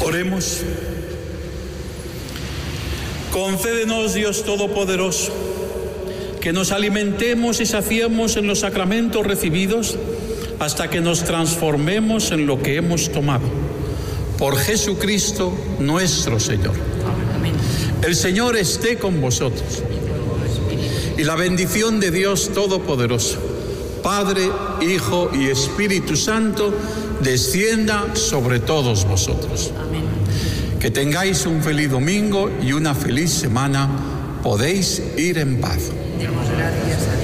Oremos. Concédenos, Dios Todopoderoso, que nos alimentemos y saciemos en los sacramentos recibidos hasta que nos transformemos en lo que hemos tomado. Por Jesucristo nuestro Señor. Amén. El Señor esté con vosotros. Y la bendición de Dios Todopoderoso, Padre, Hijo y Espíritu Santo, descienda sobre todos vosotros. Amén. Que tengáis un feliz domingo y una feliz semana. Podéis ir en paz. Demos gracias a